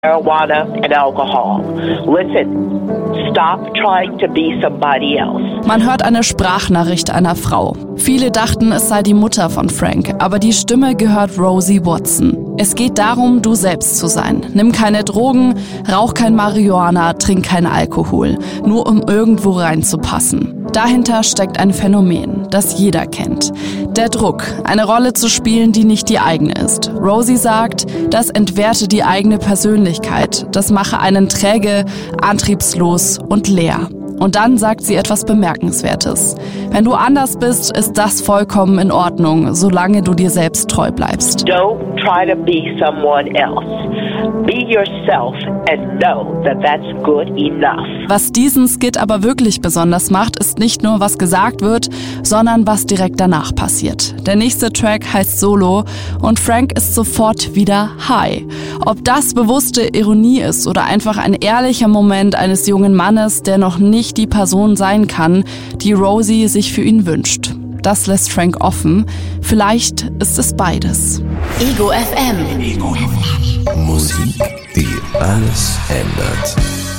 marijuana and alcohol. Listen, stop trying to be somebody else. Man hört eine Sprachnachricht einer Frau. Viele dachten, es sei die Mutter von Frank, aber die Stimme gehört Rosie Watson. Es geht darum, du selbst zu sein. Nimm keine Drogen, rauch kein Marihuana, trink kein Alkohol, nur um irgendwo reinzupassen. Dahinter steckt ein Phänomen, das jeder kennt. Der Druck, eine Rolle zu spielen, die nicht die eigene ist. Rosie sagt, das entwerte die eigene Persönlichkeit, das mache einen träge, antriebslos und leer. Und dann sagt sie etwas Bemerkenswertes. Wenn du anders bist, ist das vollkommen in Ordnung, solange du dir selbst treu bleibst. Don't try to be someone else. Be yourself and know that that's good enough. Was diesen Skit aber wirklich besonders macht, ist nicht nur, was gesagt wird, sondern was direkt danach passiert. Der nächste Track heißt Solo und Frank ist sofort wieder high. Ob das bewusste Ironie ist oder einfach ein ehrlicher Moment eines jungen Mannes, der noch nicht die Person sein kann, die Rosie sich für ihn wünscht. Das lässt Frank offen. Vielleicht ist es beides. Ego FM. Musik, die alles ändert.